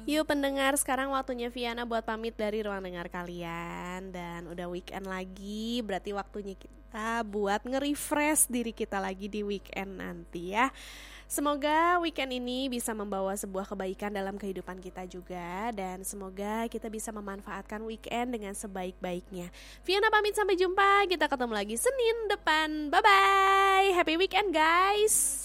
Yuk pendengar, sekarang waktunya Viana buat pamit dari ruang dengar kalian. Dan udah weekend lagi, berarti waktunya kita buat nge-refresh diri kita lagi di weekend nanti ya. Semoga weekend ini bisa membawa sebuah kebaikan dalam kehidupan kita juga. Dan semoga kita bisa memanfaatkan weekend dengan sebaik-baiknya. Viana pamit, sampai jumpa, kita ketemu lagi Senin depan. Bye-bye, happy weekend guys.